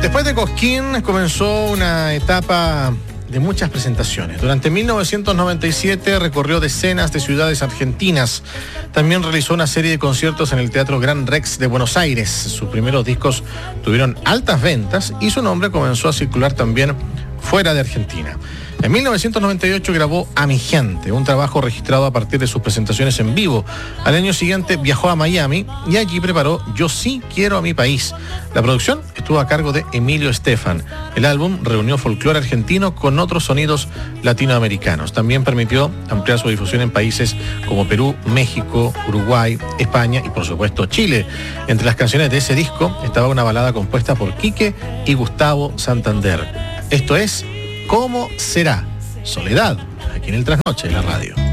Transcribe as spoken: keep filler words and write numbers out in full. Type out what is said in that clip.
Después de Cosquín comenzó una etapa de muchas presentaciones. Durante mil novecientos noventa y siete recorrió decenas de ciudades argentinas. También realizó una serie de conciertos en el Teatro Gran Rex de Buenos Aires. Sus primeros discos tuvieron altas ventas y su nombre comenzó a circular también fuera de Argentina. En mil novecientos noventa y ocho grabó A mi gente, un trabajo registrado a partir de sus presentaciones en vivo. Al año siguiente viajó a Miami y allí preparó Yo sí quiero a mi país. La producción estuvo a cargo de Emilio Estefan. El álbum reunió folclore argentino con otros sonidos latinoamericanos. También permitió ampliar su difusión en países como Perú, México, Uruguay, España y por supuesto Chile. Entre las canciones de ese disco estaba una balada compuesta por Quique y Gustavo Santander. Esto es ¿Cómo será? Soledad, aquí en el Trasnoche de la radio.